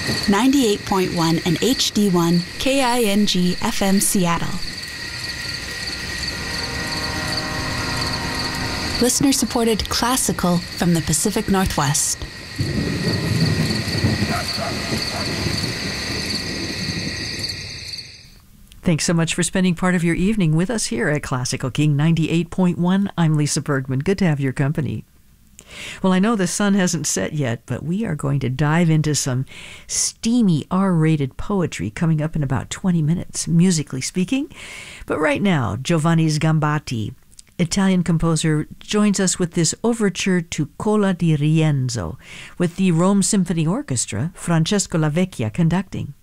98.1 and HD1 KING FM Seattle. Listener-supported classical from the Pacific Northwest. Thanks so much for spending part of your evening with us here at Classical King 98.1. I'm Lisa Bergman. Good to have your company. Well, I know the sun hasn't set yet, but we are going to dive into some steamy R-rated poetry coming up in about 20 minutes, musically speaking. But right now, Giovanni Sgambati, Italian composer, joins us with this overture to Cola di Rienzo, with the Rome Symphony Orchestra, Francesco Lavecchia conducting.